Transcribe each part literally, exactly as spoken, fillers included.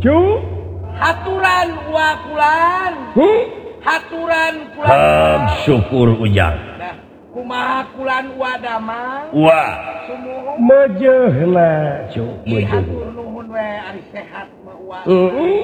Cu haturan wa kulan hmm? haturan kulan Hab syukur ujang nah kumaha kulan wa damang wa sumuhun mejehna cu Ih, mejeh hatur nuhun we ari sehat mah wa heeh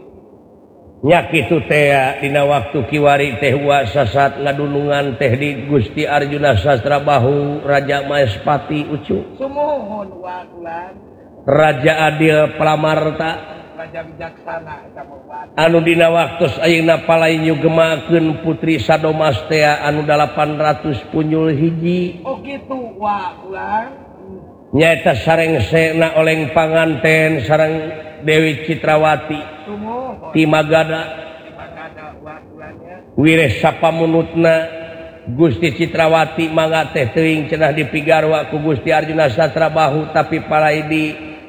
nya kitu teh dina waktu kiwari teh wa sasat ngadunungan teh di Gusti Arjuna Sasrabahu Raja Maespati ucu sumuhun wa kulan Raja Adil Pramarta raja bijaksana eta mah anu dina waktos ayeuna palainyu gemakeun putri Sadomas teh anu delapan ratus punyul hiji oh kitu wa kulan nyaeta sarengsena oleng panganten sareng Dewi Citrawati sumuhun ti Magada magada wa kulannya wireh sapamunutna Gusti Citrawati mangga teh teuing cenah dipigarwa ku Gusti Arjuna Sasrabahu tapi palai di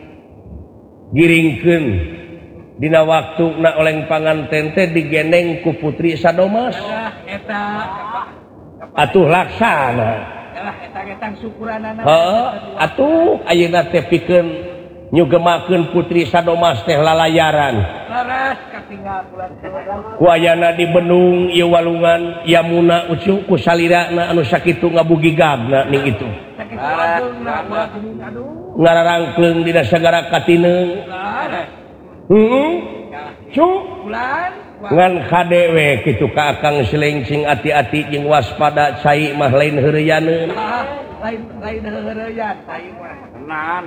giringkeun dina waktuna oleng panganten teh digendeng ku putri Sadomas nah eta atuh laksana lah eta getang syukuranana heeh atuh ayeuna teh pikeun nyugemakeun putri Sadomas teh lalayaran laras katinggal bulan saudara ku ayana di Benung ieu walungan Yamuna ucu ku salirana anu sakitu ngabugigagna ning itu sakit wadungna buat ini aduh ngararangkeun dina sagara katineung laras heeh cu bulan ngan kadewe kitu ka akang selengsing ati-ati jeung waspada cai mah lain heureuyaneun ah lain lain heureyan tai mah tenan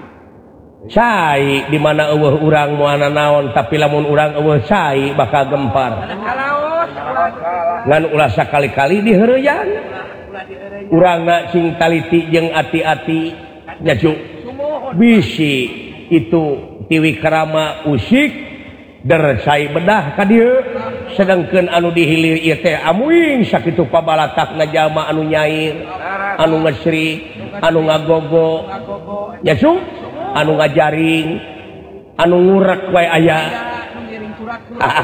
cai di mana eueuh urang moana naon tapi lamun urang eueuh cai bakal gempar ada karaos ngan ulah sakali-kali di heureuyan ulah di heureyan urangna cing taliti jeung ati-ati nya cu sumuhun bisi itu tiwi karama usik der cai bedah ka dieu sedengkeun anu dihilir ieu teh amuing sakitu pabalatakna jalma anu nyair anu ngesri anu ngagogo ngagogo nya cu anu ngajaring anu ngurek wae aya ngiring surat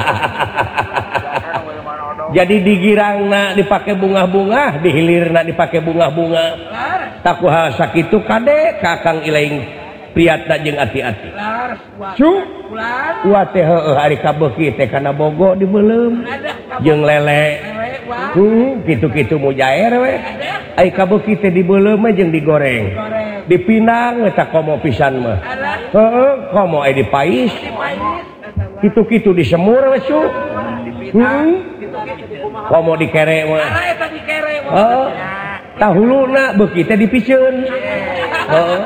jadi digirangna dipake bunga-bunga dihilirna dipake bunga-bunga laras takuha sakitu kade kakang ilaing priatna jeung ati-ati laras wa cu bulan wa teh heueuh ari kabeuki teh kana bogo dibeulem ada jeung lele lewe wa hmm kitu-kitu mujaer we ai kabeuki teh dibeulem jeung digoreng goreng dipinang eta komo pisan mah ada heeh komo ai dipais dipais kitu-kitu disemur we cu dipinang hmm gitu-gitu kumaha komo dikere mah ara eta dikere mah heeh tahuluna beuki teh dipiceun heeh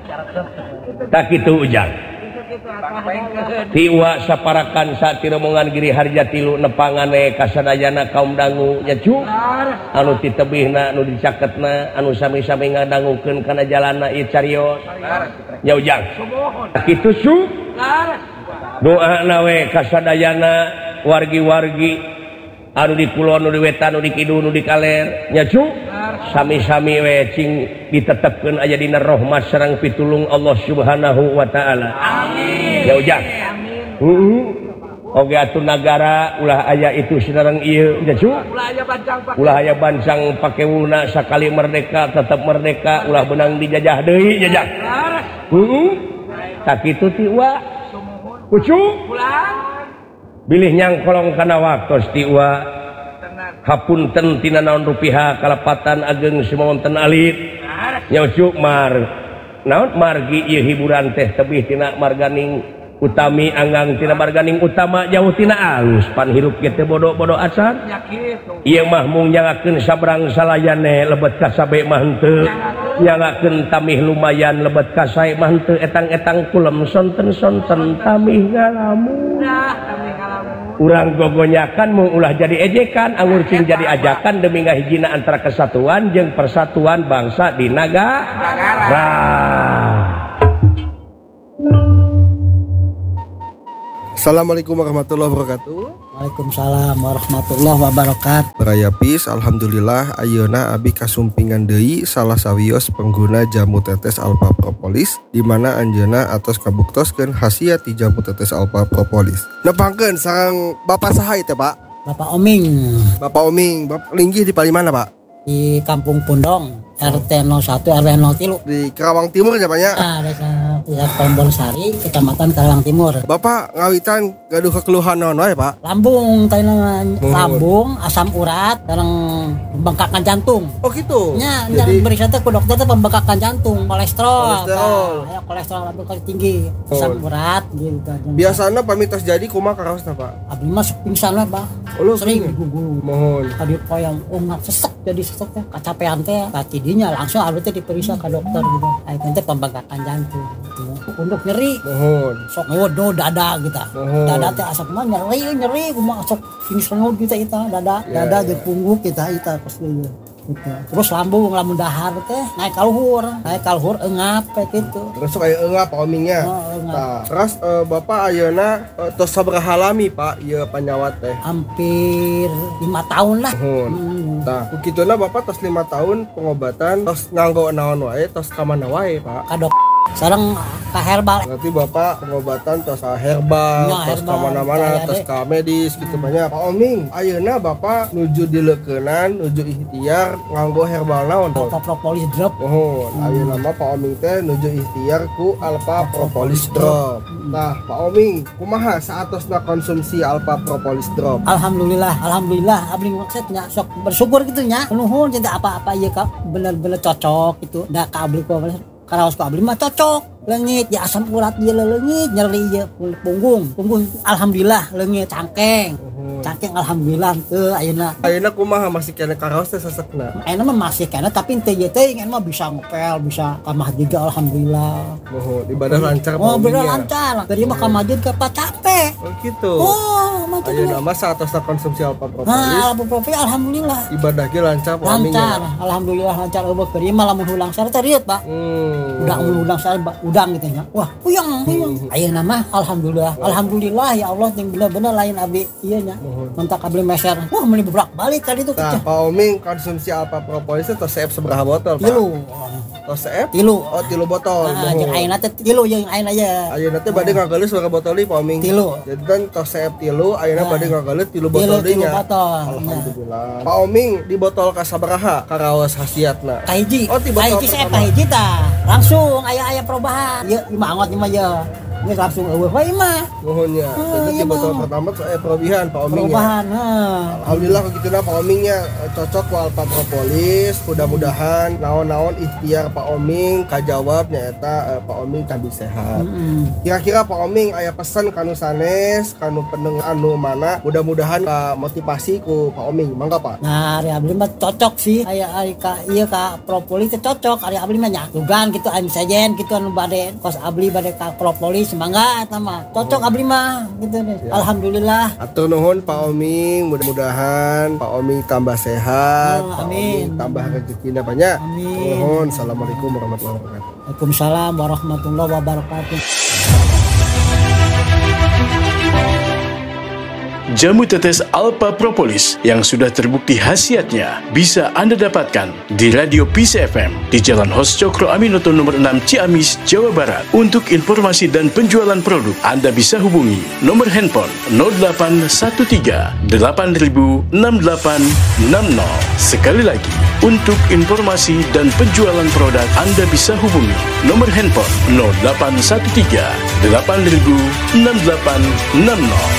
tak kitu ujang gitu-gitu apa tiwa saparakan saat rombongan Giri Harja tilu nepangane kasadayana kaum dangu nya cu laras anu ti tebihna anu dicaketna anu sami-sami ngadangukeun kana jalanna ieu carios nya ujang sumuhun kitu cu laras doana we kasadayana wargi-wargi anu di kulon anu di wetan anu di kidul anu di kaler nya cu sami-sami we cing ditetepkeun aya dina rahmat sareng pitulung Allah Subhanahu wa taala amin ya ujang amin heeh oge atuh nagara ulah aya itu sareng ieu nya cu ulah aya bancang pak ulah aya bancang pakewuna sakali merdeka tetep merdeka ulah benang dijajah deui jajah laras heeh tak kitu ti wa sumuhun ucu bulan bilih nyangkolong kana waktos ti wa tenan hapunten tina naon rupiah kalepatan ageng sumawonten alit laras nya ucu mar naon margi ieu hiburan teh tebih tina marganing utami anggang tina marganing utama jauh tina alus pan hirup ge teh bodo-bodo acan nya kitu ieu mah mung nyangakeun sabrang salayane lebet ka sabe mah henteu nyangakeun tamih lumayan lebet ka sae mah henteu etang-etang kulem sonten-sonten tamih ngalamun nah kami ngalamun urang gogonyakan mung ulah jadi ejekan anggur cing jadi ajakan demi ngahijina antara kesatuan jeung persatuan bangsa di nagara. Assalamualaikum warahmatullahi wabarakatuh. Waalaikumsalam warahmatullahi wabarakatuh. Raya Pis, alhamdulillah ayeuna abi kasumpingan deui salah sawios pengguna jamu tetes Alpha Propolis di mana anjeunna atos kabuktoskeun khasiat ti jamu tetes Alpha Propolis. Nepangkeun sareng Bapak saha teh, Pak? Bapak Oming Bapak Oming, Bapak linggih di paling mana, Pak? di Kampung Pundong R T nol satu R W nol tiga Di Kerawang Timur ya Pak ya? nah desa desa Tombol-Sari Kecamatan Kerawang Timur. Bapak ngawitan gaduh kekeluhan naon wae Pak? Lambung tanya Mohon. lambung asam urat sareng pembengkakan jantung. Oh gitu. Nya Jadi jadi beri saya ku dokter teh pembengkakan jantung, kolesterol. Kolesterol. Tah, aya kolesterol lambung kali tinggi, asam Oh. urat gitu. biasana pamitos jadi kumaha karaosna Pak? Abdi mah sok pingsan lah, Bang. Oh, lu Sering pingsan? diguguru. Mohon. Tadi poyang ungat sesek jadi sesek teh kacapean teh tadinya langsung abdi teh diperiksa ke dokter gitu. Ayeuna teh pembengkakan jantung. Gitu. Untuk nyeri Mohon. sok ngewodo dada kita. Mohon. Dada teh asap mah nyeri nyeri kumaha sok finish ngeud kita kita dada Ya, dada ya. jeung punggung kita kita pas gitu. Gitu. Terus lambung lamun dahar teh naik ka luhur, naik ka luhur eungap kayak gitu. Terus aya eungap Pak Omingnya. Oh, eungap. Nah, terus eh, Bapak ayeuna eh, tos sabaraha lami Pak ieu panyawat teh? Hampir lima tahun lah. Mohon. Hmm. Nah, begituna Bapak tos lima tahun pengobatan tos nganggo naon wae tos ka mana wae Pak? Kadok sareng ka herbal. Berarti Bapak pengobatan tos ka herbal, Ya, tos ka herbal. mana-mana, Kaya tos deh. ka medis gitu banyak. Pak Oming, ayeuna Bapak nuju dileukeunnan, nuju ikhtiar nganggo herbal naon? Alpha propolis drop. Mohon, ayeuna mah Pak Oming teh nuju ikhtiar ku Alpha Propolis Drop. Nah, Pak Oming, kumaha saatosna konsumsi Alpha Propolis Drop? Alhamdulillah, alhamdulillah abdi maksudnya sok bersyukur gitu nya. Nuhun cinta apa-apa ieu ka bener-bener cocok gitu. Da ka abdi ku karaos ku abdi mah cocok. Leungit ya asam urat ieu leungit, nyeri ieu punggung. Punggung alhamdulillah leungit cangkeng. Cangkeng alhamdulillah teu ayeuna. Ayeuna kumaha masih kena karaos teh sesekna? Ayeuna mah masih kana tapi teu ieu teh mah bisa ngepel, bisa ka masjid juga alhamdulillah. Mohon ibadah lancar Pak Oh, bener Omingnya. lancar. Dari mah ka masjid ke pa capek. Oh gitu. Oh, mantap. Ayeuna mah saatosna konsumsi Alpha Propolis, Nah, Alpha Profi alhamdulillah. ibadah ge lancar Pak Lancar, Omingnya. alhamdulillah lancar eueuh keur mah lamun hulang sare teh riet, Pak. Hmm. Udang ulang sare udang gitu nya. Wah, puyeng, puyeng. Ayeuna mah alhamdulillah. Alhamdulillah ya Allah yang bener-bener lain abdi ieu nya. Mentak abdi meser. Wah, meuli berak balik tadi tuh Nah, keceh. Pak Oming konsumsi Alpha Propolis teh tos seep seberapa botol, Pak? Tilu. Tos seep? Tilu. Oh, tilu botol. Ah, jeung Mohon. ayeuna teh tilu jeung ayeuna ya. Ayeuna teh bade ngagalis berapa botol deui Pak Oming? Tilu. Jadi kan tos seep tilu, ayeuna Nah. bade ngagalis tilu Tilu botol deui tilu nya. botol. Alhamdulillah. Pak Oming di botol kasabaraha karaos hasiatna? Kahiji. Oh, di botol Kahiji saya pertama. kahiji tah. Langsung aya-aya perubahan. Ieu imah angot imah ya. Ini langsung eueuh we imah. Nuhunnya. Oh, Jadi di iya, botol Bang. pertama tuh aya perubahan Pak Oming ya. Perubahan. Heeh. Alhamdulillah begitunya Pak Omingnya eh, cocok ku Alpha Propolis. Mudah-mudahan naon-naon ikhtiar Pak Oming kajawab nyaeta eh, Pak Oming tambah sehat. Mm-mm. Kira-kira Pak Oming aya pesan kanu sanes, kanu pendengar anu mana? Mudah-mudahan ka motivasi ku Pak Oming. Mangga Pak. Nah, ari abdi mah cocok sih. Aya ari ka ieu ka propolis teh cocok. Ari abdi mah nya dugan gitu anu sajen gitu anu bade kos abdi bade ka propolis mangga eta mah. Cocok abdi mah gitu deh. Ya. Alhamdulillah. Atur nuhun Pak Oming, mudah-mudahan Pak Oming tambah sehat, Oh, Pak amin. Oming tambah rezekinya banyak. Amin. Nuhun. Assalamualaikum warahmatullahi wabarakatuh. Waalaikumsalam warahmatullahi wabarakatuh. Jamu tetes Alpha Propolis yang sudah terbukti khasiatnya bisa Anda dapatkan di Radio P C F M di Jalan Hos Cokro Aminoto nomor enam Ciamis, Jawa Barat. Untuk informasi dan penjualan produk, Anda bisa hubungi nomor handphone nol delapan satu tiga delapan nol enam delapan enam nol. Sekali lagi, untuk informasi dan penjualan produk, Anda bisa hubungi nomor handphone nol delapan satu tiga delapan nol enam delapan enam nol.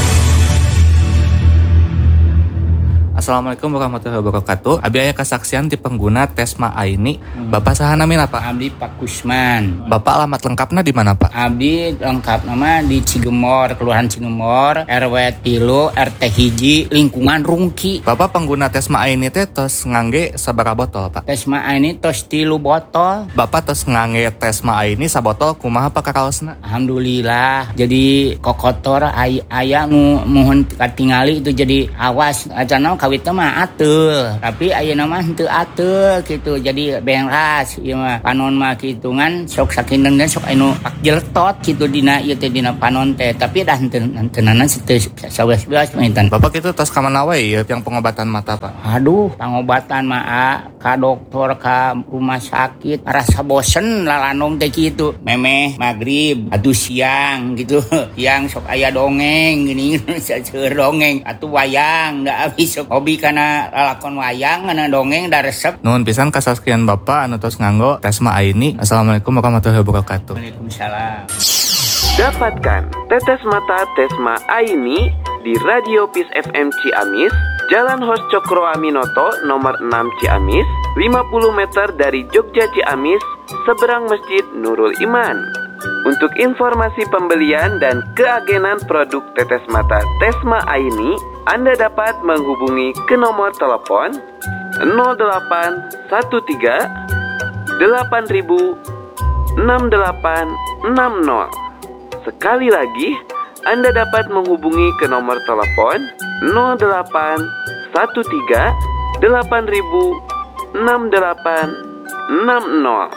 Assalamualaikum warahmatullahi wabarakatuh. Abi aya kesaksian di pengguna Tesma Aini. Bapak saha namina Pak? Abdi Pak Kusman. Bapak alamat lengkapnya di mana Pak? Abdi lengkap nama di Cigemor, Kelurahan Cigemor, R W tilu, R T hiji, lingkungan Rungki. Bapak pengguna Tesma Aini teh tos ngangge sabaraha botol Pak? Tesma ini tos tilu botol. Bapak tos ngangge Tesma Aini sabotol kumaha Pak karaosna? Alhamdulillah. Jadi kokotor ay aya nu mohon katingali itu jadi awas acana kawit mah atul. Tapi ayeuna mah henteu atul gitu. Jadi beras ieu mah panon mah kitungan sok sakindeun dan sok anu pak jeltot gitu dina ieu teh dina panon teh. Tapi dah henteu henteunan teu saweas-weas mah intan. Bapak itu tos ka mana wae ya yang pengobatan mata Pak? Aduh, pengobatan mah ah, ka dokter ka rumah sakit rasa bosen lalanong teh kitu memeh magrib atuh siang gitu siang sok aya dongeng gini seueur dongeng atuh wayang da abis sok hobi kana lalakon wayang kana dongeng da resep. Nuhun pisan kasaskian Bapak anu tos nganggo Tesma Aini. Assalamualaikum warahmatullahi wabarakatuh. Waalaikumsalam. Dapatkan tetes mata Tesma Aini di Radio Peace F M Ciamis, Jalan Hos Cokro Aminoto nomor enam Ciamis, lima puluh meter dari Jogja Ciamis, seberang Masjid Nurul Iman. Untuk informasi pembelian dan keagenan produk tetes mata Tesma Aini, Anda dapat menghubungi ke nomor telepon nol delapan satu tiga delapan ribu enam delapan enam nol. Sekali lagi, Anda dapat menghubungi ke nomor telepon nol delapan satu tiga delapan ribu enam delapan enam nol.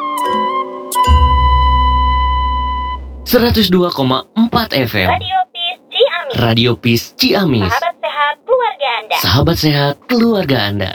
seratus dua koma empat F M Radio Peace Ciamis. Radio Peace Ciamis. Sahabat sehat keluarga Anda. Sahabat sehat keluarga Anda.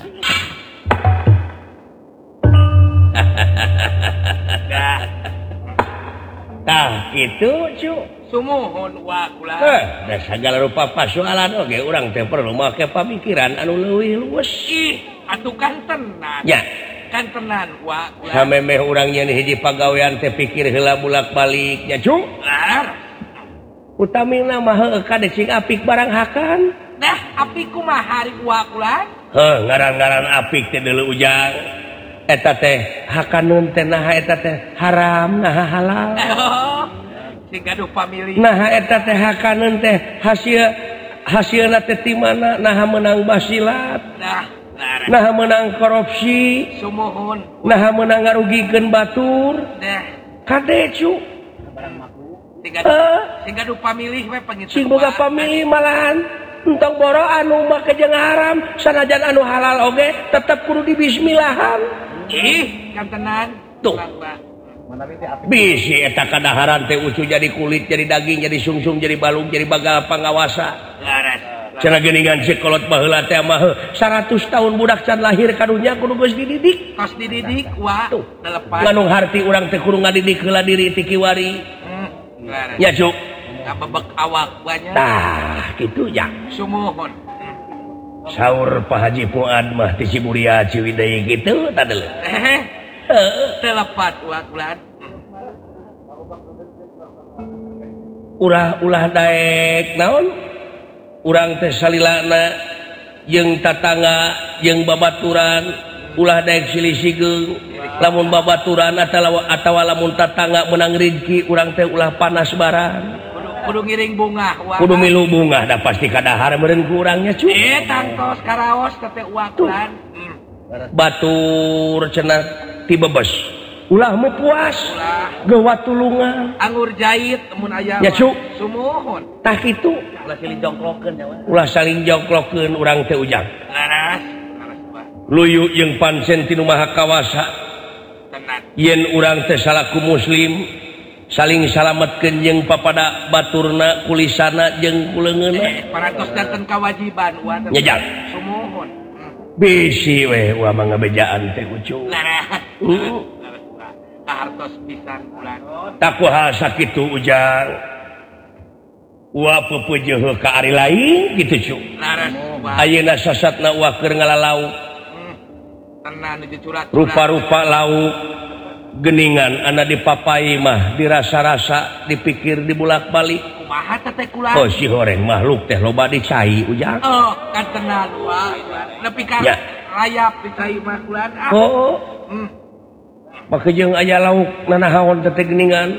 Tah gitu cu Sumuhun wa kula. eh da sagala rupa pasoalan oge urang teh perlu make pamikiran anu leuwih luwes. Ih, atuh kan tenan. Nya Kan tenan wa kula. samemeh urang nyen hiji pagawean teh pikir heula bulak-balik nya cu. Lar. Utamina mah heueuh kade cing apik barang hakan. Nah, api kumaha hari wa kula? Heuh ngaran-ngaran apik teh deuleu ujang. Eta teh hakaneun teh naha eta teh haram naha halal. Oh, sing gaduh pamilih. Naha eta teh hakaneun teh hasil hasilna teh ti mana naha menang basilat. Nah, lar. Naha menang korupsi. Sumuhun. Naha menang ngarugikeun batur. Nah, Kade cu. sing gaduh Eh, sing gaduh pamilih we pangitu. sing boga pamilih malahan entong boro anu make jeung haram sanajan anu halal oge tetep kudu dibismillahan. Ih, kan tenan. Tuh. Bisi eta kadaharan teh ucu jadi kulit, jadi daging, jadi sungsung, jadi balung, jadi bagal pangawasa. Laras. Cenah geuningan sekolot baheula teh mah seratus tahun budak can lahir ka dunya kudu geus dididik. Kos dididik wa Tuh. delepan. Nganung harti urang teh kudu ngadidik heula diri ti kiwari. Hmm, laras. Nya cuk. Kabebek awak banyak. Tah kitu ya. Sumuhun. Saur Pak Haji Fuad mah ti Ciburia Ciwidey kitu tah deuleu. Eh, Heeh. telepat wa kula. Ulah-ulah daek naon? Urang teh salilana jeung tatangga jeung babaturan ulah daek silih-sigeung lamun babaturan atawa atawa lamun tatangga menang rezeki urang teh ulah panas barang Kudu, kudu ngiring bunga wa. kudu milu bunga da pasti kadahar meureun ku urangnya cu Eh, tangtos karaos teh wa kula. Hmm. batur cenah ti bebes ulah mu puas geuwat tulungan Anggur jahit mun aya. Ya, Cu. Sumuhun. tah kitu Ulah silih jongkrokeun ya wa. ulah saling jongklokeun urang teh ujang Laras. Laras wa. luyu jeung pancen tinu maha kawasa Tenan. yen urang teh salaku muslim saling salametkeun jeung papada baturna kulisana jeung kuleungeunna Eh, parantos janten kewajiban wa. Nyejang. Sumuhun. bisi we urang mah ngabejaan teh ucu Laras. Hmm. Laras wa. Kahartos pisan kula. tak kumaha sakitu ujang wa peupeujeuh ka ari lain kitu cu Laras wa. ayeuna sasatna wa keur ngalalau Hmm. Tenan nuju curat. rupa-rupa lauk geningan ana dipapai mah dirasa-rasa dipikir dibulak-balik Kumaha teh kula? oh si horeng makhluk teh loba dicai ujang Oh, kan tenan wa. Nepi ka Ya. rayap dicai mah kula. Ah. oh Hmm. maka jeung aya lauk nanahaon teh geningan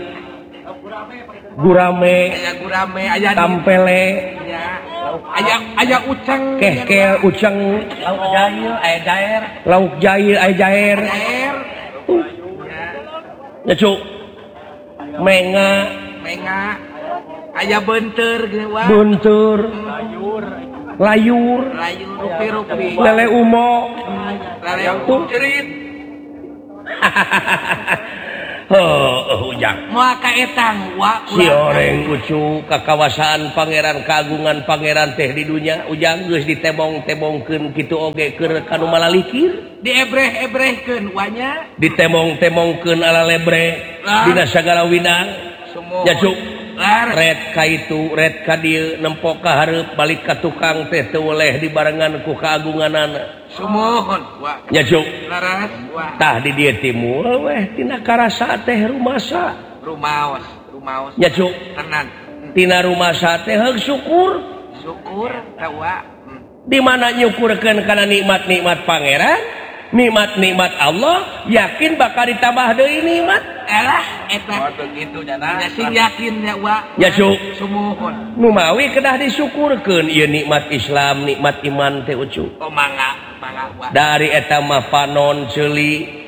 gurame Aya gurame, aya tampele ya. Aya aya uceng. kehkel uceng Lauk jail, aya daer. lauk jair aya jair Daer. ya cu menga Menga. Aya beunteur gitu wa. buntur layur Layu rupi-rupi. lele umo Lele cerit. heuh ujang moal ka etang wa si oreng ucu kakawasaan pangeran kagungan pangeran teh di dunia ujang geus ditemong-temongkeun kitu oge keur kanu malalikir diebreh-ebrehkeun wanya ditemong-temongkeun ala lebre dina sagala widang nya cuk red ka itu red ka dieu nempok ka hareup balik ka tukang teh teu oleh dibarengan ku kaagunganana sumuhun wa nya cuk laras wa tah di dieu timul weh tina karasa teh rumasa rumaos rumaos nya cuk tenan tina rumasa teh heug syukur syukur tah wa di mana nyukurkeun kana nikmat-nikmat pangeran nikmat-nikmat Allah yakin bakal ditambah deui nikmat elah eta begitu jana sing yakin ya wa ya cuk sumuhun nu mawi kedah disyukurkeun ieu nikmat Islam nikmat iman teh ucu oh mangga mangga wa dari eta mah panon ceuli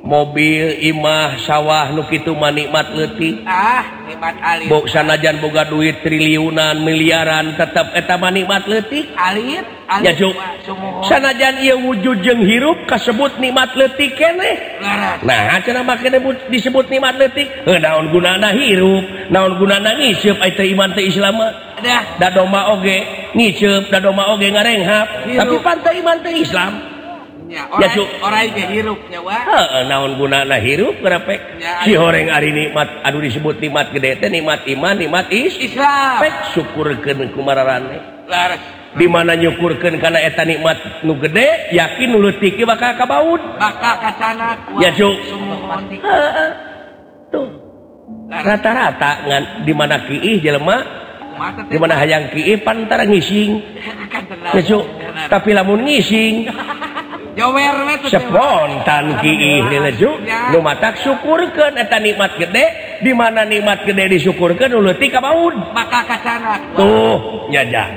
mobil imah sawah nu kitu mah nikmat leutik ah nikmat alit bok sanajan boga duit triliunan miliaran tetep eta mah nikmat leutik alit ya cuk sanajan ieu wujud jeung hirup kasebut nikmat leutik keneh nah cenah make disebut nikmat leutik heuh naon gunana hirup naon gunana ngiceup ai teh iman teh Islam mah da doma oge ngiceup da doma oge ngarenghap tapi pan teh iman teh Islam ya orang orang ge hirup nya wa heeh naon gunana hirup grapek si horeng ari nikmat anu disebut nikmat gede teh nikmat iman nikmat Islam pek syukurkeun kumararane laras di mana nyukurkeun kana eta nikmat nu gede yakin nu leutik bakal kabaud bakal kacanak ya cuk sumuhun heeh tuh rata-rata ngan di mana kiih jelema di mana hayang kiih pantara ngising ya cuk tapi lamun ngising jower we tuh spontan kiih leju nu matak syukurkeun eta nikmat gede di mana nikmat gede disyukurkeun nu leutik kabaud bakal kacanak tuh nyaja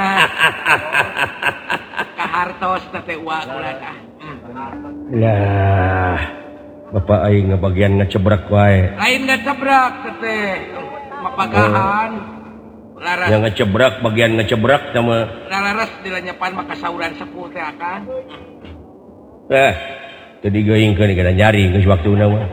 ka hartos teh wa ulana lah bapak aing ngabagian ngecebrak wae lain ngecebrak teh mapagahan laras yang ngecebrak bagian ngecebrak sama laras dilanyapan maka sauran sepuh teh akan eh tadi goingkeun kana nyari geus waktuna mah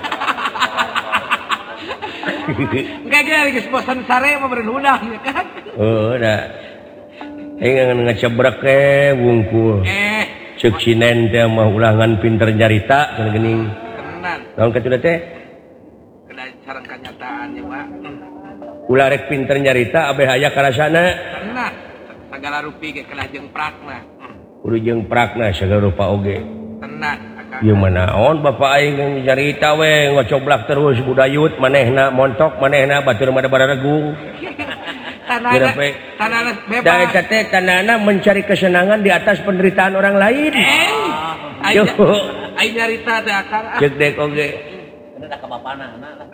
enggak ge geus bosan sare mah beureun udah ya kan oh da aing ngecebrak ke wungkul eh ceuk sinen teh mah ulangan pinter nyarita cenah geuning tenan naon katuda teh kena sareng kanyataan ya wa ulah rek pinter nyarita abeh aya karasana tenan sagala rupi ge kena jeung prakna kudu jeung prakna sagala rupa oge tenan ieu mah naon bapak aing nyarita we ngocoblak terus budayut manehna montok manehna batur mah bararegung tanana tanana bebas da eta teh tanana mencari kesenangan di atas penderitaan orang lain eh ayo aing nyarita teh akang ceuk dek oge da ka bapana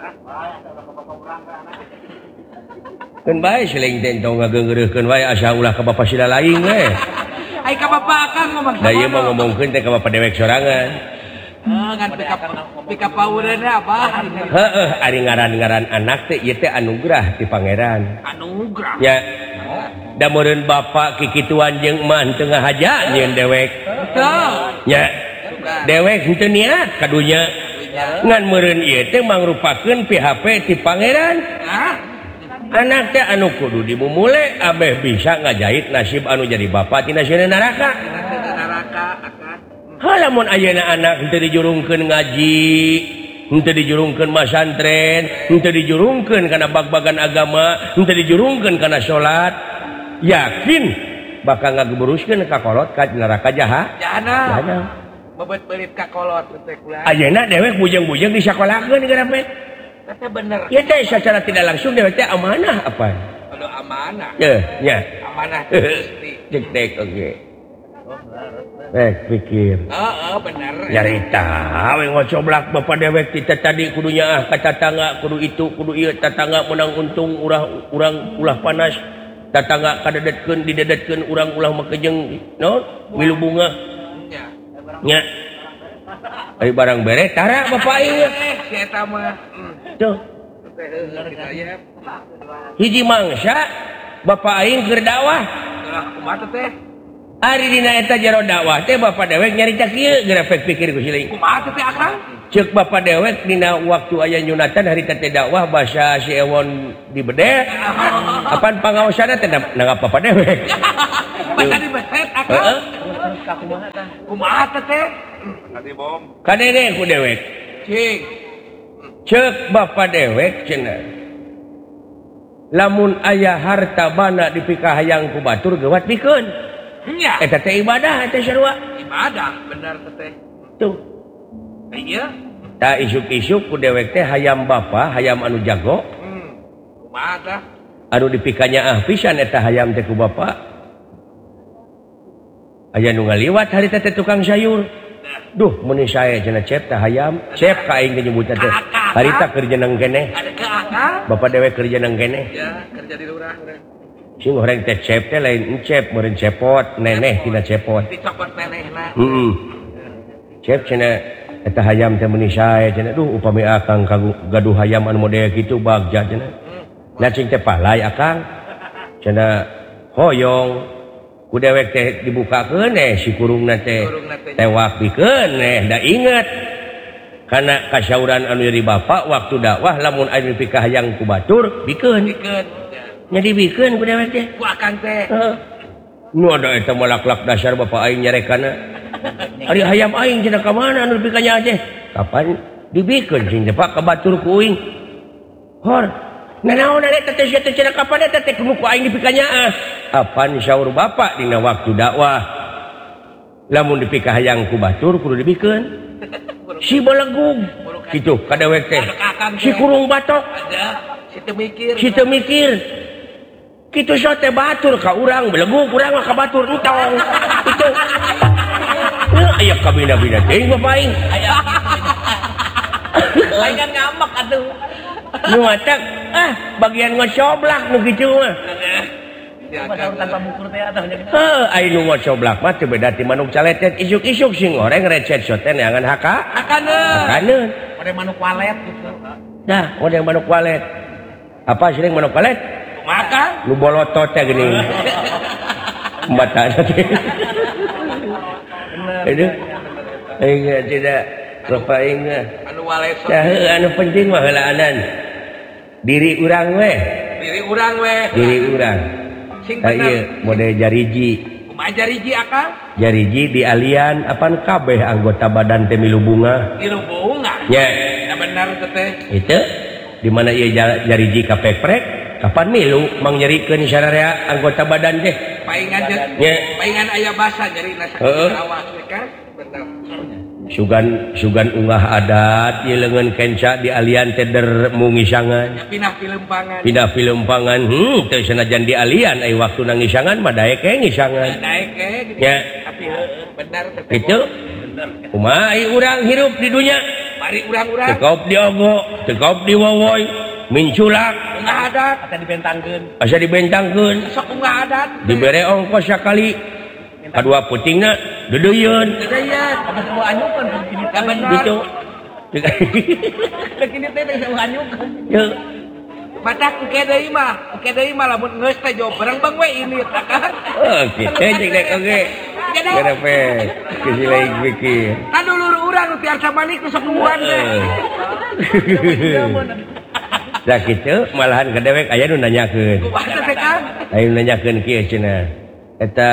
keun bae seling teh tong ngageungeureuhkeun wae asa ulah ka bapa sila lain we ai ka bapa akang ngomong da ieu mah ngomongkeun teh ka bapa dewek sorangan heuh ngan pika pika paureuna abah heeh ari ngaran-ngaran anak teh ieu teh anugerah ti pangeran anugerah nya da meureun bapa kikituan jeung emak henteu ngahaja nyeun dewek betul nya dewek henteu niat kadunya ngan meureun ieu teh mangrupakeun P H P ti pangeran anak teh anu kudu dimumule abeh bisa ngajahit nasib anu jadi bapa tina sieun neraka neraka akan halamun ayeuna anak henteu dijurungkeun ngaji henteu dijurungkeun masantren henteu dijurungkeun kana bag-bagan agama henteu dijurungkeun kana salat yakin bakal ngageburuskeun ka kolot ka neraka jaha jahanam bebet beulit ka kolot teh kula ayeuna dewek bujang-bujang disakolahkeun garape teh bener ya teh secara tidak langsung dewek teh amanah apa aduh amanah ya nya amanah Gusti cek oge eh pikir heeh bener nyarita we ngocoblak bapa dewek kita tadi kudunya ah ka tatangga kudu itu kudu ieu tatangga menang untung urang urang ulah panas tatangga kadedetkeun didedetkeun urang ulah makejeng naon milu bunga nya ari barang bere tara bapak ieu si eta mah tuh hiji mangsa bapak aing keur dakwah kumaha teh Ari dina eta jero dakwah teh bapak dewek nyarita kieu grafik pikir ku sileuing. Kumaha teh Akang? Ceuk bapak dewek dina waktu aya nyunatan harita teh dakwah bahasa si Ewon di bede. Apaan pangaosana teh nangap bapak dewek. Bahasa di beset Akang. Heeh. Kumaha teh teh? Tadi bom. Kadede ku dewek. Cing. Ceuk bapak dewek cenah. Lamun aya harta bana dipikahayang ku batur geuwat pikeun. Nya. Eta teh ibadah eta sarua. Ibadah bener teh. Tuh. Iya. Ta isuk-isuk ku dewek teh hayam bapa, hayam anu jago. Hmm. Kumaha tah? Anu dipikanya ah pisan eta hayam teh ku bapa. Aya nu ngaliwat harita teh tukang sayur. Duh, mun sae cenah cep teh hayam, cep ka aing nyebutna teh. Harita kerja nang keneh. Ada ke Akang? Bapak dewek kerja nang keneh. Ya, kerja di lurah. Sing goreng teh cep teh lain cep meureun cepot, neneh tina cepot. Dicopot nenehna. Heeh. Cep cenah eta hayam teh meuni sae cenah duh upami akang gaduh hayam anu model kitu bagja cenah. Na cing teh palai akang. Cenah hoyong ku dewek teh dibukakeun eh si kurungna teh tewak pikeun eh da inget. Kana kasyauran anu dari bapak waktu dakwah lamun aya pikahayang ku batur pikeun. Pikeun. Nya dibikeun ku dewek teh. Ku Akang teh. Heeh. Nu ada eta malaklak dasar bapak aing nyarekana. Ari hayam aing cenah ka mana anu dipikanya teh? Kapan dibikeun cing teh Pak ka batur ku uing. Hor, nanaon eta teh teh cenah kapan eta teh kudu ku aing dipikanya ah. Apan saur bapak dina waktu dakwah. Lamun dipikahayang ku batur kudu dibikeun. Si balegug. Kitu ka dewek teh. Si kurung batok. Ada. Si teu mikir. Si teu mikir. Kitu sote batur ka urang belegug urang mah ka batur entong itu aya kabina-bina teh bapak aing aya lain kan ngambek atuh nu matak ah bagian ngocoblak nu kitu mah tanpa bukur teh atuh heuh ai nu ngocoblak mah teu beda ti manuk caletet isuk-isuk sing goreng recet sote neangan haka hakaneun hakaneun model manuk walet gitu nah model manuk walet apa sih manuk walet maka lu bolotot ya gini mata teh aduh enggak tidak bapak ingat anu waleso anu penting mah heulaanan diri urang we diri urang we diri urang sing ieu model jariji kumaha jariji Akang jariji di alian apaan kabeh anggota badan teh milu bunga milu bunga nya ya benar teh itu di mana ieu jariji kapeprek kapan milu mang nyerikeun sararea anggota badan teh paingan nya paingan aya basa nyeri nasa awas kan bener sugan sugan ungah adat ieu leungeun kenca di alian teh der mungisangan pindah pilempangan pindah pilempangan hmm teu sanajan di alian ai waktu nang ngisangan mah daek ke ngisangan daek ke nya tapi bener teh kitu kumaha ai urang hirup di dunya mari urang-urang tekop di ogo tekop di wowoy minculak ungah adat asa dibentangkeun asa dibentangkeun sok ungah adat dibere ongkos sakali kadua putingna deudeuyeun deudeuyeun apa semua anyukeun kini teh bener gitu kini teh semua anyukeun ye matak engke deui mah engke deui mah lamun geus teh jauh bareng bang we ini kan oh kitu cek dek oge gerepe kisi lain pikir kan dulu urang nu tiasa manik sok nuan teh da kitu malahan ka dewek aya nu nanyakeun kumaha teh Kang aya nu nanyakeun kieu cenah eta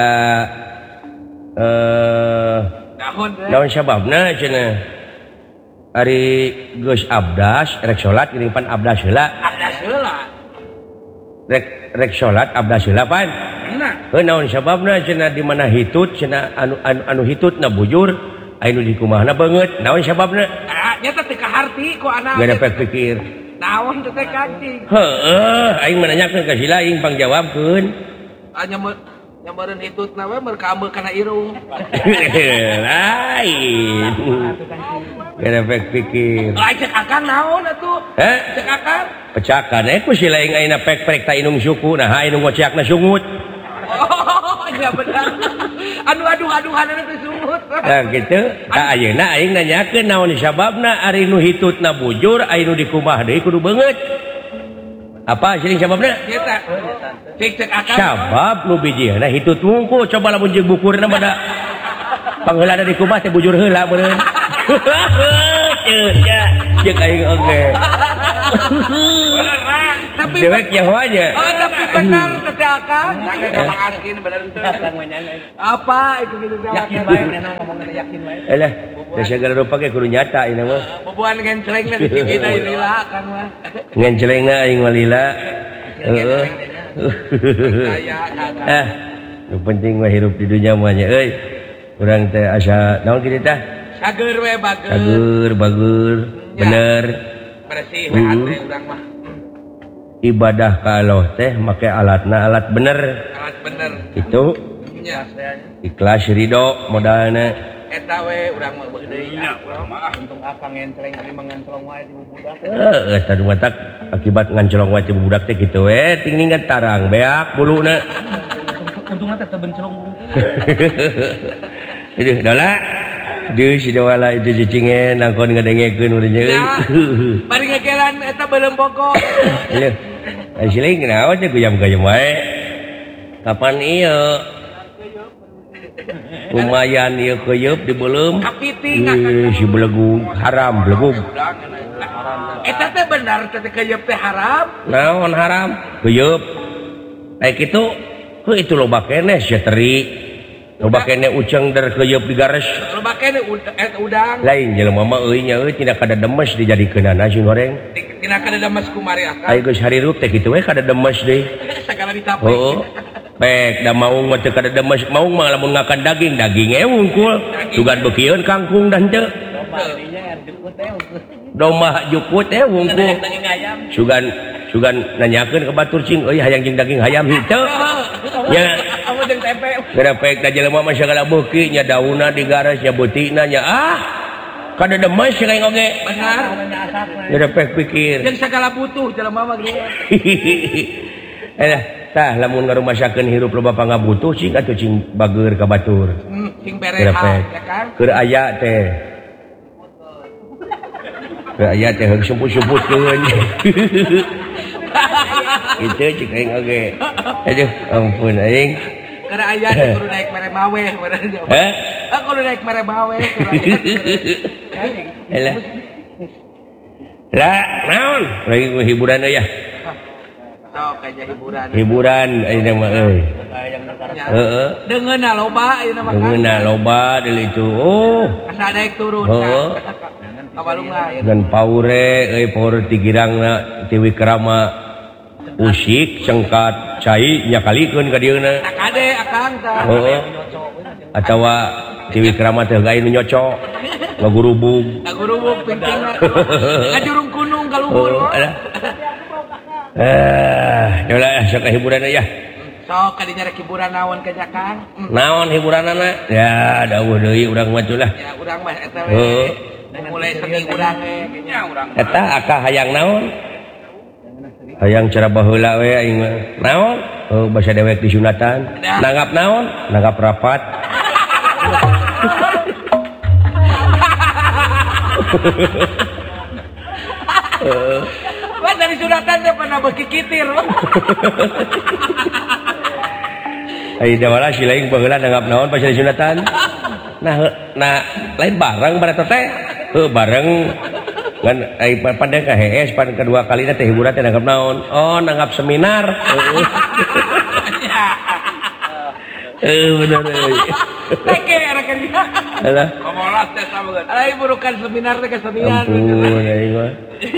eh naon teh naon sababna cenah ari geus abdas rek salat geuning pan abdas heula abdas heula rek rek salat abdas heula pan bener heuh naon sababna cenah di mana hitut cenah anu anu, anu hitutna bujur aya nu di kumahna beungeut naon sababna ah nya teh teu kaharti ku anak geus dapat pikir naon teh teh kancing heueuh aing menanyakeun ka si laing pangjawabkeun anya nyameureun hitutna we meur kaambeu kana irung lain geus dapat pikir lain cek Akang naon atuh heh cek Akang pecakan eh ku si laing ayeuna pek-pek ta inung suku nah anu ngociakna sungut oh iya benar anu aduh-aduhan teh sungut nah gitu tak ayeuna aing nanyakeun naon sababna ari nu hitutna bujur aya nu di kumah deui kudu beungeut Apa sih sababna? Eta. Cek cek akang. Sabab nu bijihna hitut wungkul coba lamun jeung bukurna pada pangheula dari kubah teh bujur heula meureun. Ya, cek aing oge. Tapi dewek Yahwanya. Oh, tapi benar teh akang. Askin bener teh. Apa itu gitu yakin bae nenek ngomongna yakin bae. Elah, da segala rupa ge kudu nyata ieu mah. Boboan ngencelengna di sini da lila kan mah. Ngencelengna aing mah lila. Heeh. Ah, nu penting mah hirup di dunya mah nya euy. Urang teh asa naon kitu teh? Sager we bager. Sager, bager, bener. Bersih we hate urang mah. Ibadah ka Allah teh make alatna alat bener. Alat bener. Itu nya ikhlas ridho modalna. Eta we urang mah beug deui. Maaf untung akang ngenceleng ari mangancolong wae di budak. Heeh, tadi matak akibat ngancolong wae di budak teh kitu we ting ningat tarang beak buluna. Untungna teh teu bencolong. Aduh, dala. Deui si dawala itu cicingen nangkon ngadengekeun urang nya. Bari ngagelan eta beuleum bogor. Leuh. Ai siling naon teh kuyam-kuyam wae. Kapan ieu? Lumayan ieu keuyeub di beuleum. Kapiting Eh, si belegug haram belegug. eta teh benar teh keuyeub teh haram. Naon haram? Keuyeub. Ai kitu, heuh itu loba keneh seteri. Loba keneh uceung der keuyeub digares. Loba keneh udang. Lain jelema mah euy nya euy tina kada demes dijadikeunana nasi goreng. Tina kada demes kumari akang. Ai geus harirup teh kitu we kada demes deui. Sagala ditapek. Heeh. Pek da maung mah teu kada demes, maung mah lamun ngakan daging, daging e wungkul. Sugan beukieun kangkung dan teu. Domba jukut eh wungkul. Sugan sugan nanyakeun ka batur cing, euy hayang jeung daging hayam henteu. Nya Amun jeung tempe. gara pek da jelema mah sagala beuki nya daunna digares nya beutina nya ah. Kada demes kayak oge. Benar. Gara pek pikir. Jeung sagala butuh jelema mah gitu. Eh, tah lamun ngarumasakeun hirup loba pangabutuh cing atuh cing bageur ka batur. Hmm, cing bereha ya kan. Keur aya teh. Keur aya teh heug sumput-sumputkeun. Kitu cing aing oge. Aduh, ampun aing. Keur aya teh kudu naik mere maweh bener. Heh? Ah kudu naik mere maweh. Elah. Lah, naon? Lagi hiburan ya. Sok aja hiburan. Hiburan ayeuna mah euy. Heeh. Deungeunna loba ayeuna mah. Deungeunna loba deui itu. Oh. Asa naik turun. Heeh. Kabalungan. Dan paure euy paure ti girangna ti wikrama usik cengkat cai nyakalikeun ka dieuna. Kade akang tah. Heeh. Atawa ti wikrama teh gawe nu nyocok. Ngagurubug. Ngagurubug pentingna. Ngajurung kunung ka luhur. Eh, ulah sok hiburan ya. Sok kadinya rek hiburan naon ka Jakang? Naon hiburanana? Ya, dawuh deui urang mah lah. Ya, urang mah eta we. Mulai seni urang we nya urang. Eta akah hayang naon? Hayang cara baheula we aing mah. Naon? Oh, basa dewek disunatan. Nanggap naon? Nanggap rapat. Uh. Wah dari sunatan teh pernah beuki kitir. Ai dawala si lain baheula nanggap naon pas dari sunatan. Nah, nah lain bareng bareng teh. Heuh bareng kan ai pandang ka hees pan kedua kali teh hiburan teh nanggap naon? Oh, nanggap seminar. Heeh. Eh bener euy. Teke rekan dia. Alah. Komolas teh sabeut. Ai burukan seminar teh kesenian. Ampun aing mah.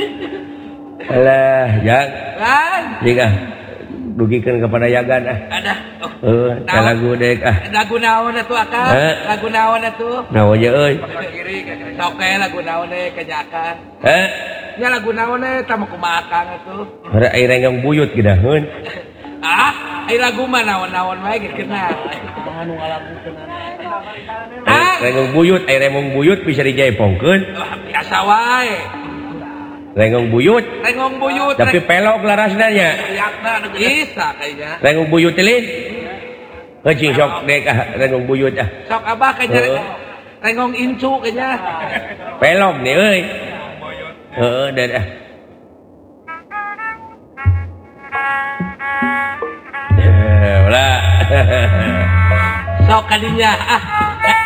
Alah, Jang. Kan? Jika dugikeun kepada Yagan ah. Ada. Heuh, oh, lagu dek ah. Lagu naon atuh Akang? Lagu naon atuh? Naon ye euy? Sok we lagu naon teh ka Jakang. Heh? Nya lagu naon teh tah mah kumaha Akang atuh? Ada air rengang buyut gidaheun. Ah, ai lagu mah naon-naon wae geus kenal. Anu ngalagukeun. Ah, rengang buyut, air rengang buyut bisa dijaipongkeun. Biasa wae. Rengang buyut. Rengang buyut. Tapi pelok larasna nya. Lihatna anu bisa kayaknya. Rengang buyut teh lin. Heucing sok dek ah rengang buyut ah. Sok abah kayaknya. Rengang incu kayaknya. Pelok nih euy. Heeh, dan ah. sok kadinya ah